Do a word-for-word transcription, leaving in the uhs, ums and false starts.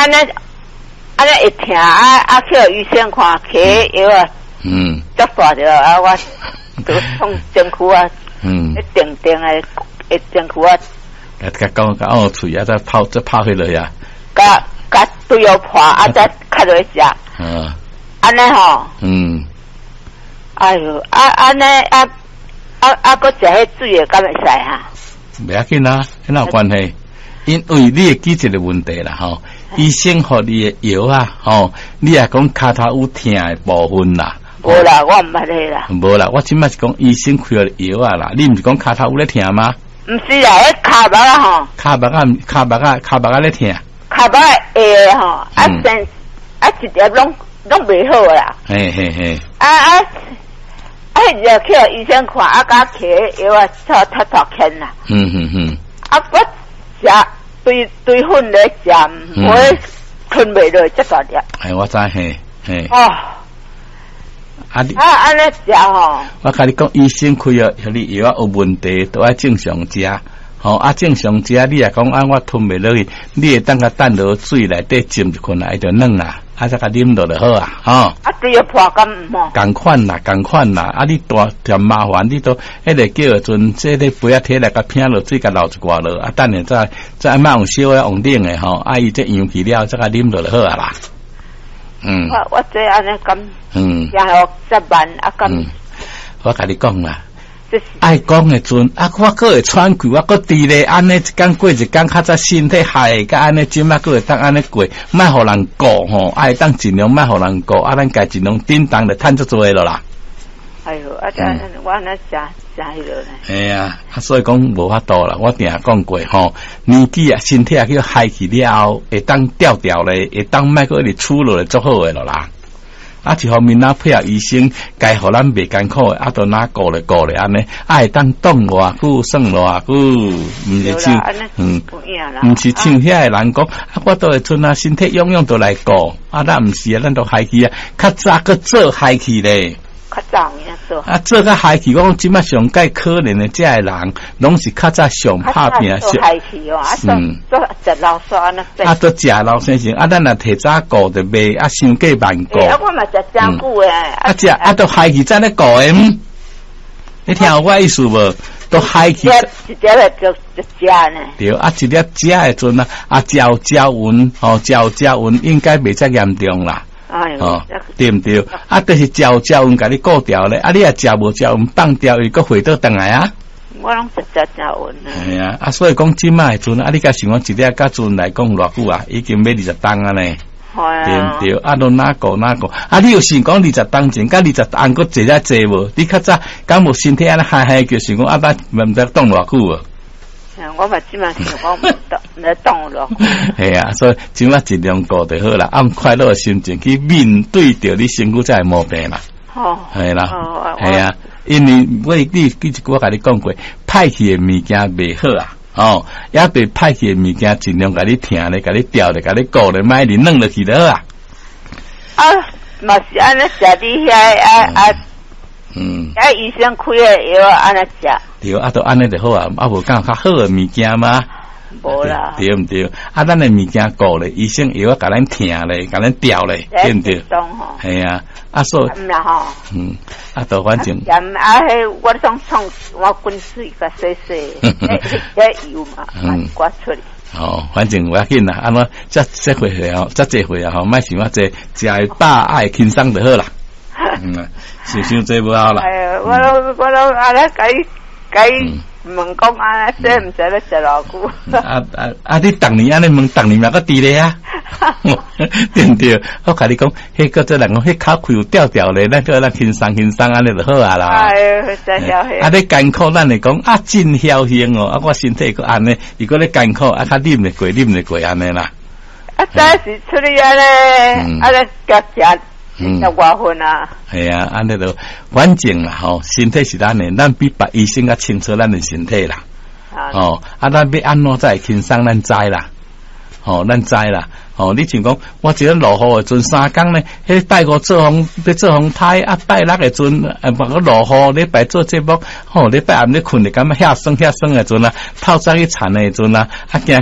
安尼安尼会疼啊啊！去医生看，开药啊， 嗯， 足大着啊，我都从身躯啊， 嗯， 一定定的，一身躯啊， 甲甲讲甲拗喙啊，再泡再泡起来呀， 甲甲都要破啊，再开落食， 嗯， 安尼吼， 嗯， 哎哟，啊安尼啊啊啊，搁食迄水的，敢会使哈？ 袂要紧啊，哪有关系？因为你的机制的问题啦，吼，医生互你的药啊，吼，你也讲骹头有疼的部分啦。 无啦，我唔捌迄啦。 无啦，我即摆是讲医生开的药啊啦，你毋是讲骹头有咧疼吗？ 毋是啦，迄骹目啊吼， 骹目啊，骹目啊，骹目啊咧疼。 骹目诶吼，啊先啊一粒拢拢袂好啦。 嘿嘿嘿。 啊啊啊！就去医生看，啊，甲摕药啊，操太大坑啦。 嗯嗯嗯。 啊，我食对对粉咧食，我吞袂落这大粒。 哎，我知嘿嘿。 哦。啊你啊，安尼食吼。我甲你讲，医生开药，互你药啊有问题，都爱正常食。吼、哦、啊，正常食，你也讲啊，我吞袂落去，你会当甲等落水内底浸一困来，就软啦，啊，再甲啉落就好啊，吼、哦。 啊，对啊，破咁唔共款啦，共款啦，啊，你大嫌麻烦，你都迄个叫阵，这个杯啊摕来甲拼落水，甲流一寡落，啊，等下再再莫用烧啊，用冷的吼，啊，伊这氧气了，再甲啉落就好啊啦。嗯。 我我这安尼咁， 嗯， 然后十万啊咁、嗯， 我甲你讲啦。爱讲的阵啊，我搁会喘气，我搁伫咧安尼一天过一天，较早身体害，甲安尼即摆搁会当安尼过，莫互人顾吼，爱当尽量莫互人顾，啊，咱家尽量叮当咧趁足多咯啦。 哎呦，啊，咱、嗯、我那食食迄落咧。 哎呀，啊，所以讲无法度啦，我定讲过吼，年纪啊，身体啊叫害去了后，会当调调咧，会当莫搁一直处落来足好诶咯啦。啊，一方面哪配合医生，该互咱袂艰苦诶，啊，都哪顾咧顾咧安尼，啊，会当动偌久，算偌久，毋是像嗯，毋是像遐诶人讲，啊，我都会剩啊，身体样样都来顾，啊，咱毋是啊，咱都害去啊，较早个做害去咧。 较早面做啊，做个害去，我讲即摆上介可怜诶，遮诶人，拢是较早上拍拼做害去哦，啊，嗯，做食老沙那啊，都食老先生，啊，咱若提早顾着卖，啊，伤过万顾。 啊，我嘛食真久诶。 啊，食啊，都害去在咧顾诶，嗯，你听有我意思无？都害去。 一粒诶就就食呢。 对，啊，一粒食诶阵啊，啊，照照温，吼，照照温应该袂遮严重啦。 哎哦，对唔对？啊，就是照照温，甲你顾掉咧。啊，你也照无照温放掉，伊个回倒转来啊。 我拢直接照温啊。 系啊，啊，所以讲即卖阵啊，你甲想讲一粒甲阵来讲偌久啊？已经要二十担啊呢。 系啊。 对唔对？啊，都哪个哪个？啊，你有想讲二十担前，甲二十担个坐咧坐无？你较早敢无身体安尼嗨嗨叫想讲啊，咱毋知动偌久啊？ 我嘛即马想讲唔动，唔动咯。 系啊，所以即马尽量过就好啦，按快乐的心情去面对着你身躯才会毛病啦。 哦， 系啦，系啊，因为我你你我甲你讲过，歹去的物件袂好啊，哦，也对歹去的物件尽量甲你听咧，甲你调咧，甲你顾咧，莫你弄落去就好啊。 啊，嘛是安尼食你遐啊啊。嗯，啊，医生开的药安尼食， 对，啊，都安尼就好啊，啊，无讲较好的物件吗？ 无啦， 对唔对？啊，咱的物件顾咧，医生药甲咱听咧，甲咱调咧，对唔对？系啊，啊，所以， 嗯啦吼， 嗯，啊，都反正， 啊，迄我想创，我滚水甲洗洗，迄油嘛，嗯，刮出来。 哦，反正我要紧啦，安怎这这回哦，这这回啊，吼，莫想啊，这食会饱爱轻松就好啦。嗯，想想这不好啦。 哎呀，我都我都安尼甲伊甲伊问讲安尼，这毋知咧食偌久。 啊啊啊！你逐年安尼问，逐年嘛个伫咧啊？对唔对？我甲你讲，迄个做人讲，迄口气有调调咧，咱叫咱轻松轻松安尼就好啊啦。 哎呀，真晓气。 啊，你艰苦，咱来讲啊，真侥幸哦！啊，我身体个安尼，如果你艰苦，啊，较啉得过，啉得过安尼啦。 啊，早时出去安尼，啊，咧夹食。嗯，要外分啊， 系啊，安尼就反正啦，吼，身体是咱的，咱比别医生较清楚咱的身体啦，哦，啊，咱要安怎才会轻松，咱知啦，哦，咱知啦，哦，你像讲，我一个落雨的阵三工呢，迄拜五做风，要做风台，啊，拜六的阵，啊，别个落雨，礼拜做节目，吼，礼拜暗咧困咧，感觉遐酸遐酸的阵啊，透早去田的阵啊，啊，惊。